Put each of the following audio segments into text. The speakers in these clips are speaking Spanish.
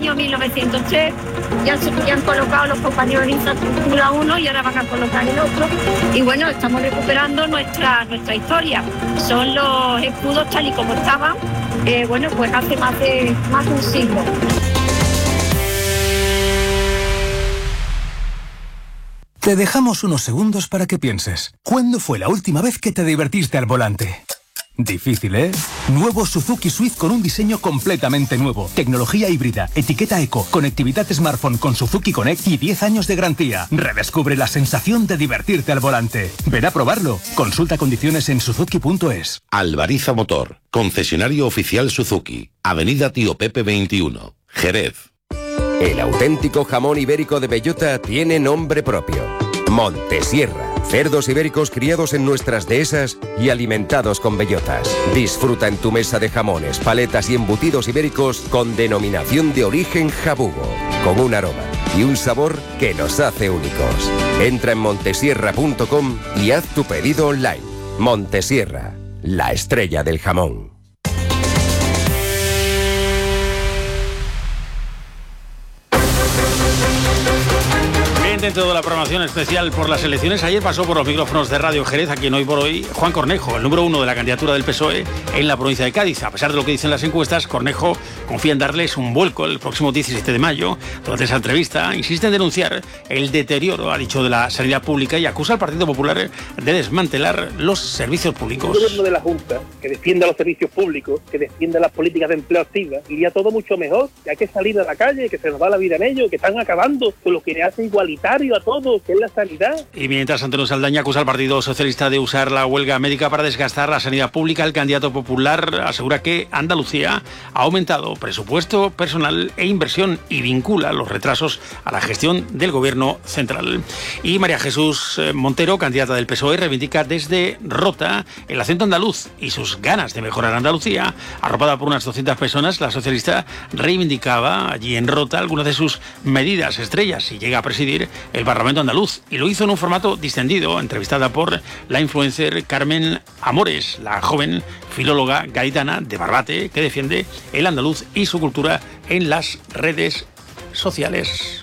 año 1903, ya han colocado los compañeros en infraestructura 1 y ahora van a colocar el otro. Y bueno, estamos recuperando nuestra historia. Son los escudos tal y como estaban, pues hace más de un siglo. Te dejamos unos segundos para que pienses. ¿Cuándo fue la última vez que te divertiste al volante? Difícil, ¿eh? Nuevo Suzuki Swift con un diseño completamente nuevo. Tecnología híbrida, etiqueta eco, conectividad smartphone con Suzuki Connect y 10 años de garantía. Redescubre la sensación de divertirte al volante. Ven a probarlo. Consulta condiciones en suzuki.es. Alvariza Motor, concesionario oficial Suzuki. Avenida Tío Pepe 21, Jerez. El auténtico jamón ibérico de bellota tiene nombre propio. Montesierra. Cerdos ibéricos criados en nuestras dehesas y alimentados con bellotas. Disfruta en tu mesa de jamones, paletas y embutidos ibéricos con denominación de origen jabugo, con un aroma y un sabor que los hace únicos. Entra en montesierra.com y haz tu pedido online. Montesierra, la estrella del jamón. Dentro de la programación especial por las elecciones, ayer pasó por los micrófonos de Radio Jerez, a quien hoy por hoy Juan Cornejo, el número 1 de la candidatura del PSOE en la provincia de Cádiz. A pesar de lo que dicen las encuestas, Cornejo confía en darles un vuelco el próximo 17 de mayo. Durante esa entrevista insiste en denunciar el deterioro, ha dicho, de la sanidad pública y acusa al Partido Popular de desmantelar los servicios públicos. El gobierno de la Junta, que defienda los servicios públicos, que defienda las políticas de empleo activas, iría todo mucho mejor. Que hay que salir a la calle, que se nos va la vida en ello, que están acabando con lo que hace igualitario a todo, que es la sanidad. Y mientras Antonio Saldaña acusa al Partido Socialista de usar la huelga médica para desgastar la sanidad pública, el candidato popular asegura que Andalucía ha aumentado presupuesto, personal e inversión y vincula los retrasos a la gestión del gobierno central. Y María Jesús Montero, candidata del PSOE, reivindica desde Rota el acento andaluz y sus ganas de mejorar Andalucía. Arropada por unas 200 personas, la socialista reivindicaba allí en Rota algunas de sus medidas estrellas y llega a presidir el Parlamento andaluz, y lo hizo en un formato distendido, entrevistada por la influencer Carmen Amores, la joven filóloga gaditana de Barbate que defiende el andaluz y su cultura en las redes sociales.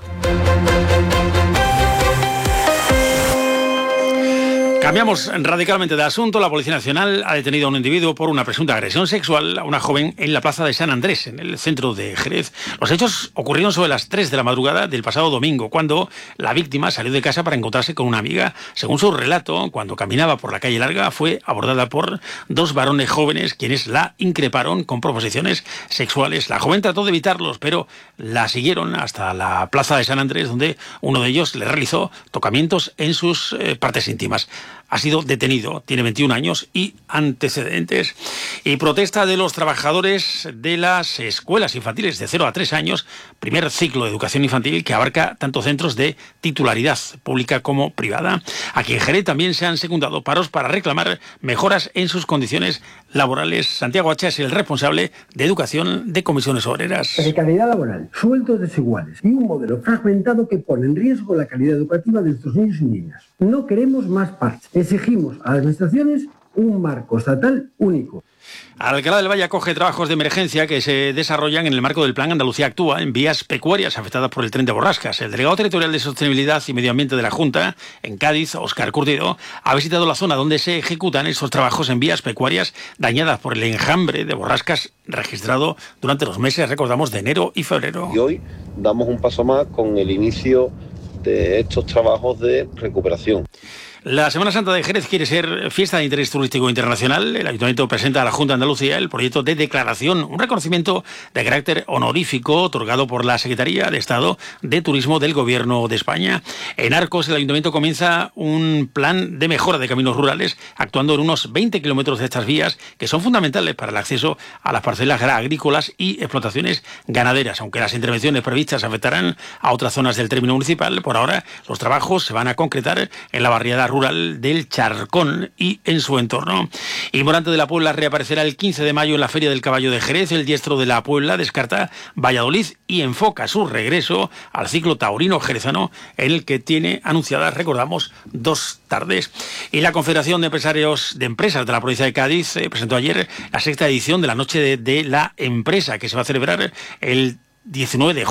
Cambiamos radicalmente de asunto. La Policía Nacional ha detenido a un individuo por una presunta agresión sexual a una joven en la plaza de San Andrés, en el centro de Jerez. Los hechos ocurrieron sobre las 3 de la madrugada del pasado domingo, cuando la víctima salió de casa para encontrarse con una amiga. Según su relato, cuando caminaba por la calle larga, fue abordada por 2 varones jóvenes, quienes la increparon con proposiciones sexuales. La joven trató de evitarlos, pero la siguieron hasta la plaza de San Andrés, donde uno de ellos le realizó tocamientos en sus partes íntimas. Ha sido detenido, tiene 21 años y antecedentes. Y protesta de los trabajadores de las escuelas infantiles de 0 a 3 años, primer ciclo de educación infantil que abarca tanto centros de titularidad pública como privada. Aquí en Jerez también se han secundado paros para reclamar mejoras en sus condiciones laborales. Santiago Hacha es el responsable de educación de Comisiones Obreras. Precariedad laboral, sueldos desiguales y un modelo fragmentado que pone en riesgo la calidad educativa de nuestros niños y niñas. No queremos más parches. Exigimos a las administraciones un marco estatal único. Alcalá del Valle acoge trabajos de emergencia que se desarrollan en el marco del Plan Andalucía Actúa en vías pecuarias afectadas por el tren de borrascas. El delegado territorial de Sostenibilidad y Medio Ambiente de la Junta, en Cádiz, Óscar Curtido, ha visitado la zona donde se ejecutan estos trabajos en vías pecuarias dañadas por el enjambre de borrascas registrado durante los meses, recordamos, de enero y febrero. Y hoy damos un paso más con el inicio de estos trabajos de recuperación. La Semana Santa de Jerez quiere ser fiesta de interés turístico internacional. El Ayuntamiento presenta a la Junta de Andalucía el proyecto de declaración, un reconocimiento de carácter honorífico otorgado por la Secretaría de Estado de Turismo del Gobierno de España. En Arcos, el Ayuntamiento comienza un plan de mejora de caminos rurales, actuando en unos 20 kilómetros de estas vías que son fundamentales para el acceso a las parcelas agrícolas y explotaciones ganaderas. Aunque las intervenciones previstas afectarán a otras zonas del término municipal, por ahora los trabajos se van a concretar en la barriada rural del Charcón y en su entorno. Y Morante de la Puebla reaparecerá el 15 de mayo en la Feria del Caballo de Jerez. El diestro de la Puebla descarta Valladolid y enfoca su regreso al ciclo taurino jerezano, en el que tiene anunciadas, recordamos, 2 tardes. Y la Confederación de Empresarios de Empresas de la provincia de Cádiz presentó ayer la 6ª edición de la Noche de la Empresa, que se va a celebrar el 19 de